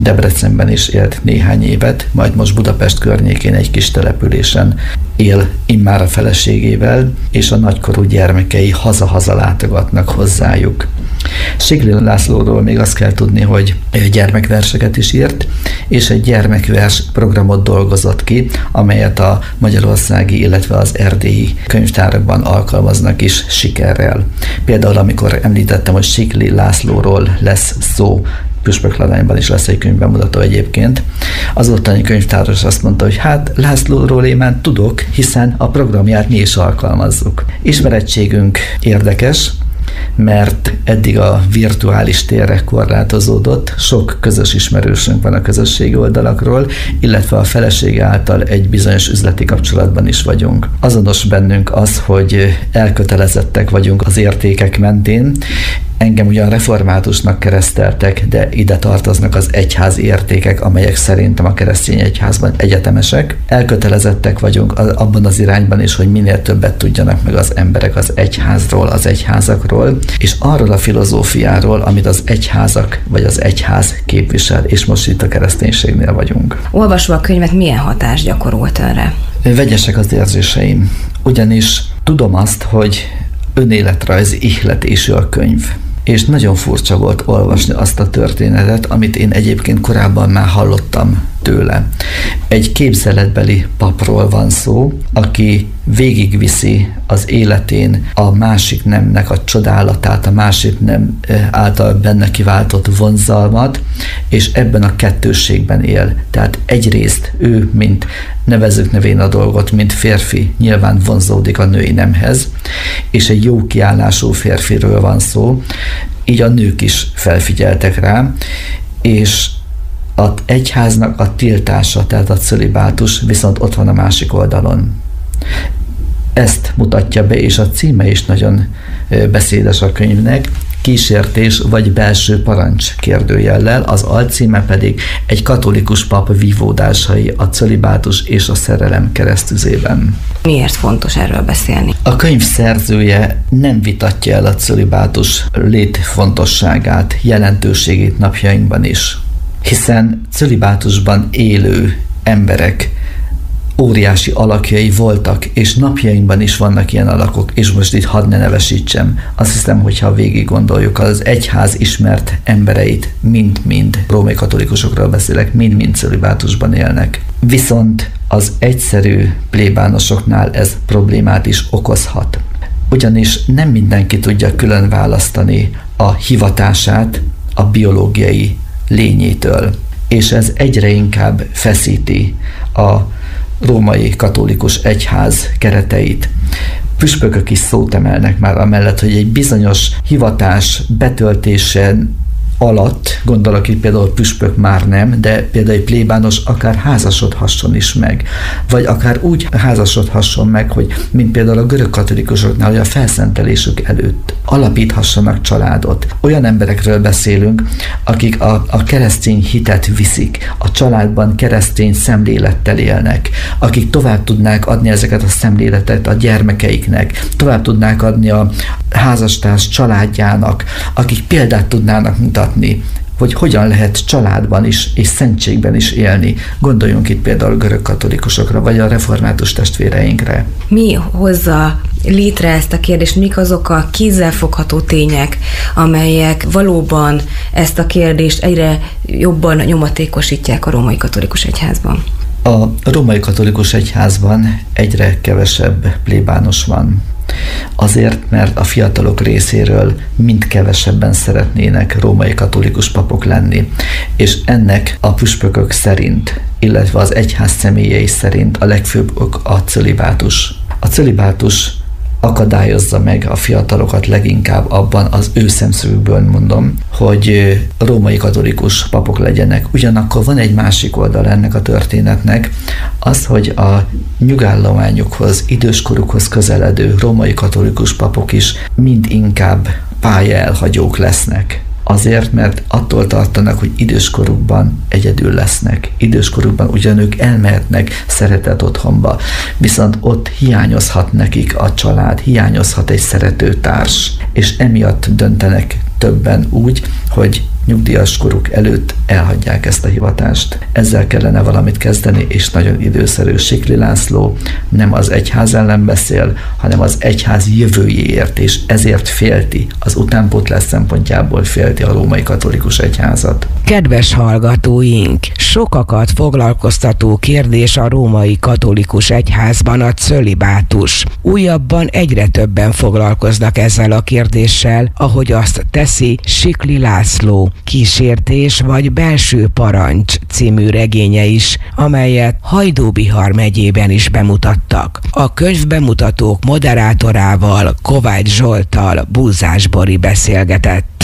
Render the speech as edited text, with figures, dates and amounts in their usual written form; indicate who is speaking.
Speaker 1: Debrecenben is élt néhány évet, majd most Budapest környékén egy kis településen él immár a feleségével, és a nagykorú gyermekei haza-haza látogatnak hozzájuk. Sikli Lászlóról még azt kell tudni, hogy gyermekverseket is írt, és egy gyermekvers programot dolgozott ki, amelyet a magyarországi, illetve az erdélyi könyvtárakban alkalmaznak is sikerrel. Például amikor említettem, hogy Sikli Lászlóról lesz szó, Püspökladányban is lesz egy könyvbemutató egyébként. Az ottani könyvtáros azt mondta, hogy hát Lászlóról én már tudok, hiszen a programját mi is alkalmazzuk. Ismerettségünk érdekes, mert eddig a virtuális térre korlátozódott, sok közös ismerősünk van a közösségi oldalakról, illetve a feleség által egy bizonyos üzleti kapcsolatban is vagyunk. Azonos bennünk az, hogy elkötelezettek vagyunk az értékek mentén. Engem ugyan reformátusnak kereszteltek, de ide tartoznak az egyházi értékek, amelyek szerintem a keresztény egyházban egyetemesek. Elkötelezettek vagyunk abban az irányban is, hogy minél többet tudjanak meg az emberek az egyházról, az egyházakról, és arról a filozófiáról, amit az egyházak vagy az egyház képvisel, és most itt a kereszténységnél vagyunk.
Speaker 2: Olvasva a könyvet milyen hatást gyakorolt önre?
Speaker 1: Vegyesek az érzéseim, ugyanis tudom azt, hogy önéletrajzi ihletésű a könyv. És nagyon furcsa volt olvasni azt a történetet, amit én egyébként korábban már hallottam tőle. Egy képzeletbeli papról van szó, aki végigviszi az életén a másik nemnek a csodálatát, a másik nem által benne kiváltott vonzalmat, és ebben a kettősségben él. Tehát egyrészt ő, mint nevezzük nevén a dolgot, mint férfi, nyilván vonzódik a női nemhez, és egy jó kiállású férfiről van szó, így a nők is felfigyeltek rá, és az egyháznak a tiltása, tehát a cölibátus viszont ott van a másik oldalon. Ezt mutatja be, és a címe is nagyon beszédes a könyvnek, kísértés vagy belső parancs kérdőjellel, az alcíme pedig egy katolikus pap vívódásai a cölibátus és a szerelem keresztüzében.
Speaker 2: Miért fontos erről beszélni?
Speaker 1: A könyv szerzője nem vitatja el a cölibátus létfontosságát, jelentőségét napjainkban is, hiszen cölibátusban élő emberek óriási alakjai voltak, és napjainkban is vannak ilyen alakok, és most itt hadd ne nevesítsem. Azt hiszem, hogyha végig gondoljuk, az egyház ismert embereit, mind-mind, római katolikusokról beszélek, mind-mind cölibátusban élnek. Viszont az egyszerű plébánosoknál ez problémát is okozhat. Ugyanis nem mindenki tudja külön választani a hivatását a biológiai lényétől, és ez egyre inkább feszíti a római katolikus egyház kereteit. Püspökök is szót emelnek már amellett, hogy egy bizonyos hivatás betöltése alatt, gondolok itt például püspök már nem, de például egy plébános akár házasodhasson is meg, vagy akár úgy házasodhasson meg, hogy mint például a görög katolikusoknál, hogy a felszentelésük előtt alapíthassanak családot. Olyan emberekről beszélünk, akik a keresztény hitet viszik, a családban keresztény szemlélettel élnek, akik tovább tudnák adni ezeket a szemléletet a gyermekeiknek, tovább tudnák adni a házastárs családjának, akik példát tudnának mutatni, hogy hogyan lehet családban is és szentségben is élni. Gondoljunk itt például görög katolikusokra, vagy a református testvéreinkre.
Speaker 2: Mi hozza létre ezt a kérdést? Mik azok a kézzelfogható tények, amelyek valóban ezt a kérdést egyre jobban nyomatékosítják a római katolikus egyházban?
Speaker 1: A római katolikus egyházban egyre kevesebb plébános van. Azért, mert a fiatalok részéről mind kevesebben szeretnének római katolikus papok lenni, és ennek a püspökök szerint, illetve az egyház személyei szerint a legfőbb ok a cölibátus. A cölibátus akadályozza meg a fiatalokat leginkább abban, az ő szemszögükből mondom, hogy római katolikus papok legyenek. Ugyanakkor van egy másik oldal ennek a történetnek, az, hogy a nyugállományukhoz, időskorukhoz közeledő római katolikus papok is mind inkább pályaelhagyók lesznek. Azért, mert attól tartanak, hogy időskorukban egyedül lesznek. Időskorukban ugyan ők elmehetnek szeretett otthonba, viszont ott hiányozhat nekik a család, hiányozhat egy szeretőtárs, és emiatt döntenek többen úgy, hogy nyugdíjas koruk előtt elhagyják ezt a hivatást. Ezzel kellene valamit kezdeni, és nagyon időszerű. Sikli László nem az egyház ellen beszél, hanem az egyház jövőjéért, és ezért félti, az utánpótlás szempontjából félti a római katolikus egyházat.
Speaker 3: Kedves hallgatóink, sokakat foglalkoztató kérdés a római katolikus egyházban a cölibátus. Újabban egyre többen foglalkoznak ezzel a kérdéssel, ahogy azt teszi Sikli László Kísértés vagy belső parancs című regénye is, amelyet Hajdú-Bihar megyében is bemutattak. A könyvbemutatók moderátorával, Kovács Zsolttal Búzás Bori beszélgetett.